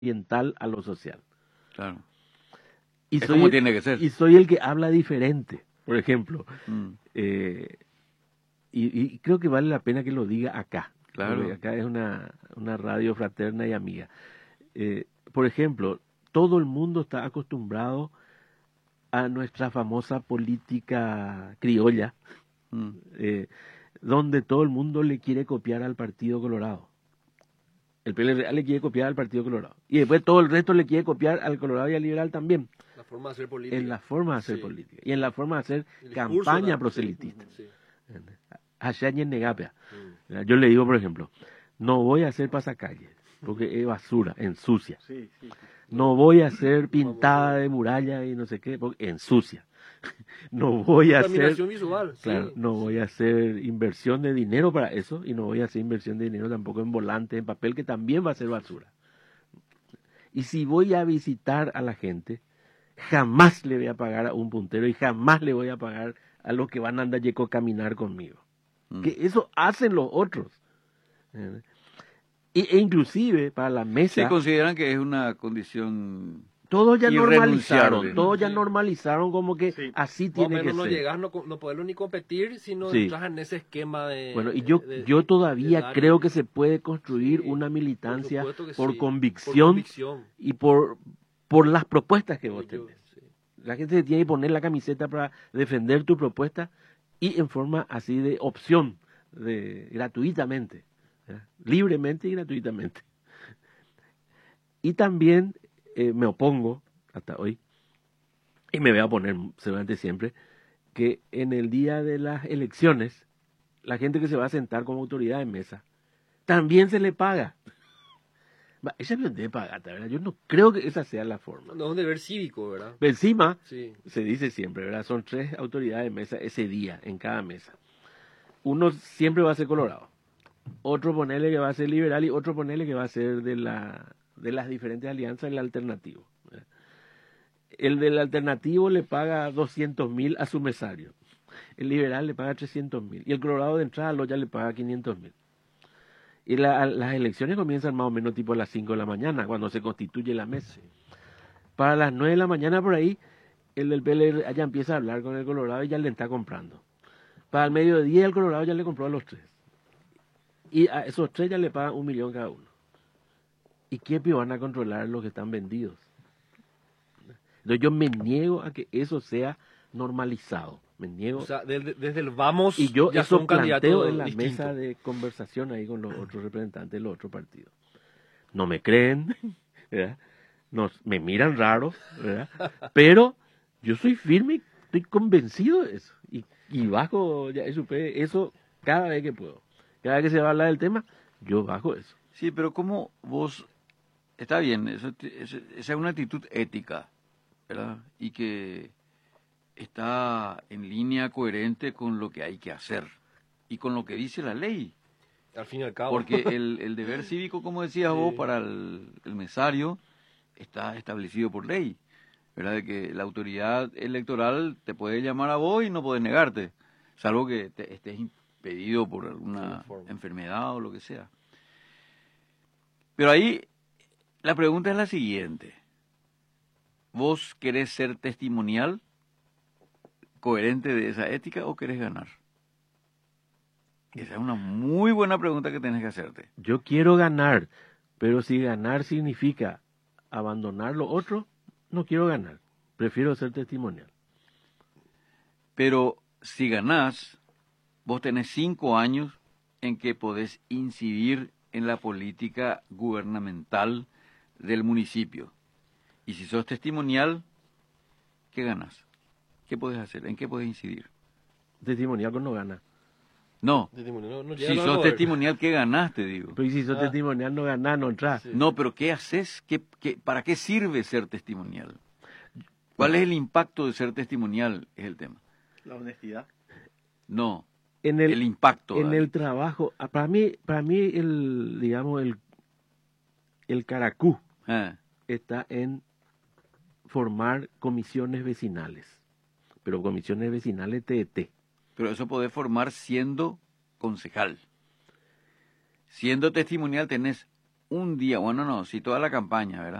ambiental a lo social. Claro. Y Es soy como el, tiene que ser. y soy el que habla diferente, por ejemplo. Y creo que vale la pena que lo diga acá. Claro. Porque acá es una radio fraterna y amiga. Por ejemplo, todo el mundo está acostumbrado a nuestra famosa política criolla, donde todo el mundo le quiere copiar al Partido Colorado. El PLR le quiere copiar al Partido Colorado. Y después todo el resto le quiere copiar al Colorado y al Liberal también. La forma de hacer política. En la forma de hacer Sí. política. Y en la forma de hacer El campaña discurso, proselitista. Sí. Allá en Negapia. Yo le digo, por ejemplo, no voy a hacer pasacalles, porque es basura, ensucia. Sí. No voy a hacer pintada de muralla y no sé qué, porque ensucia. No voy a hacer, Contaminación visual. claro, Sí. no voy a hacer inversión de dinero para eso, y no voy a hacer inversión de dinero tampoco en volantes, en papel, que también va a ser basura. Y si voy a visitar a la gente, jamás le voy a pagar a un puntero y jamás le voy a pagar a los que van a andar a caminar conmigo. Que eso hacen los otros. E inclusive para la mesa... Se consideran que es una condición todos ya irrenunciable. normalizaron como que así tiene que ser. No llegas, no poderlo ni competir, sino entras en ese esquema de... Bueno, y yo todavía creo que se puede construir una militancia por convicción y por las propuestas que vos tenés. La gente se tiene que poner la camiseta para defender tu propuesta y en forma así de opción, gratuitamente, ¿verdad? Libremente y gratuitamente. Y también me opongo hasta hoy, y me voy a oponer seguramente siempre, que en el día de las elecciones, la gente que se va a sentar como autoridad de mesa, también se le paga. Ella me debe pagar, ¿verdad? Yo no creo que esa sea la forma. No es un deber cívico, ¿verdad? Encima, sí. Se dice siempre, ¿verdad? Son 3 autoridades de mesa ese día, en cada mesa. Uno siempre va a ser colorado, otro ponele que va a ser liberal y otro ponele que va a ser de las diferentes alianzas el alternativo. El del alternativo le paga 200.000 a su mesario, el liberal le paga 300.000 y el colorado de entrada ya le paga 500.000. Y las elecciones comienzan más o menos tipo a las 5 de la mañana, cuando se constituye la mesa. Para las 9 de la mañana por ahí, el del PLR ya empieza a hablar con el colorado y ya le está comprando. Para el mediodía el colorado ya le compró a los 3. Y a esos 3 ya le pagan 1 millón cada uno. ¿Y qué van a controlar los que están vendidos? Entonces yo me niego a que eso sea normalizado. Me niego. O sea, desde el vamos, y yo ya eso planteo en la distinto. mesa de conversación ahí con los otros representantes de los otros partidos. No me creen, ¿verdad? Me miran raro, ¿verdad? Pero yo soy firme, estoy convencido de eso. Y bajo ya eso cada vez que puedo. Cada vez que se va a hablar del tema, yo bajo eso. Sí, pero ¿cómo vos... Está bien, esa es una actitud ética, ¿verdad? Y que está en línea coherente con lo que hay que hacer y con lo que dice la ley. Al fin y al cabo. Porque el deber cívico, como decías vos, para el mesario, está establecido por ley, ¿verdad? De que la autoridad electoral te puede llamar a vos y no podés negarte, salvo que estés impedido por alguna enfermedad o lo que sea. Pero ahí la pregunta es la siguiente. ¿Vos querés ser testimonial, coherente de esa ética, o querés ganar? Esa es una muy buena pregunta que tenés que hacerte. Yo quiero ganar, pero si ganar significa abandonar lo otro, no quiero ganar. Prefiero ser testimonial. Pero si ganás, vos tenés 5 años en que podés incidir en la política gubernamental del municipio. Y si sos testimonial, ¿qué ganás? ¿Qué podés hacer? ¿En qué podés incidir? Testimonial no gana. No, si sos testimonial, ¿qué ganaste, digo? Pero si sos testimonial no ganás, no entras. Sí. No, pero ¿qué haces? ¿Para qué sirve ser testimonial? ¿Cuál es el impacto de ser testimonial? Es el tema. La honestidad. No, el impacto. En el trabajo, para mí el caracú está en formar comisiones vecinales, pero comisiones vecinales TET. Pero eso podés formar siendo concejal. Siendo testimonial tenés un día, bueno, no, si toda la campaña, ¿verdad?